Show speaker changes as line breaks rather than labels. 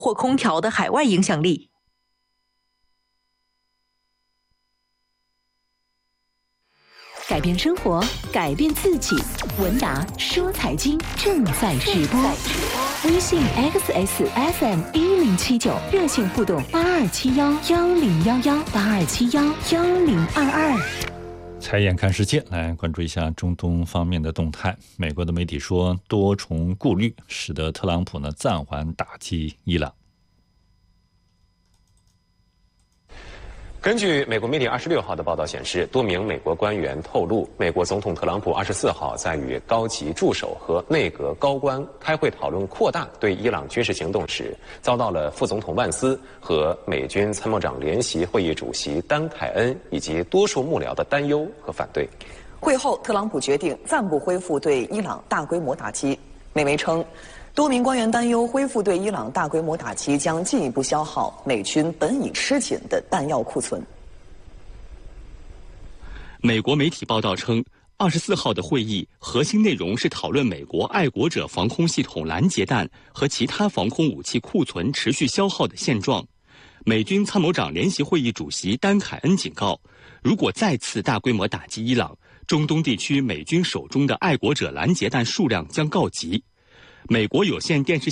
或空调的海外影响力。
改变生活，改变自己。文达说财经正在直播，微信 XSFM1079热线互动8271101182711022。
财眼看世界，来关注一下中东方面的动态。美国的媒体说，多重顾虑使得特朗普暂缓打击伊朗。
根据美国媒体26号的报道显示，多名美国官员透露，美国总统特朗普24号在与高级助手和内阁高官开会讨论扩大对伊朗军事行动时，遭到了副总统万斯和美军参谋长联席会议主席丹凯恩以及多数幕僚的担忧和反对。
会后，特朗普决定暂不恢复对伊朗大规模打击。美媒称，多名官员担忧恢复对伊朗大规模打击将进一步消耗美军本已吃紧的弹药库存。
美国媒体报道称，24号的会议核心内容是讨论美国爱国者防空系统拦截弹和其他防空武器库存持续消耗的现状。美军参谋长联席会议主席丹凯恩警告，如果再次大规模打击伊朗，中东地区美军手中的爱国者拦截弹数量将告急。美国有线电视